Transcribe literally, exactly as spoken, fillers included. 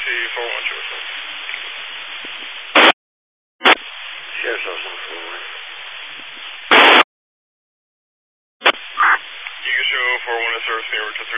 four one two seven. Sheriff's Office four one. You can show four one at service near to three